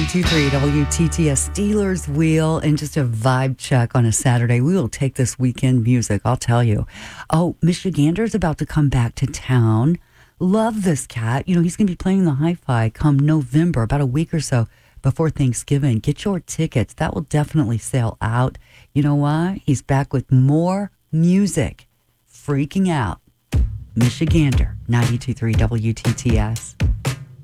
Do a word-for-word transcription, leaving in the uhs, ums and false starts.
ninety-two point three W T T S Steelers Wheel, and just a vibe check on a Saturday. We will take this weekend music, I'll tell you. Oh, Michigander's about to come back to town. Love this cat. You know, he's going to be playing the Hi-Fi come November, about a week or so before Thanksgiving. Get your tickets. That will definitely sell out. You know why? He's back with more music. Freaking out. Michigander, ninety-two point three W T T S.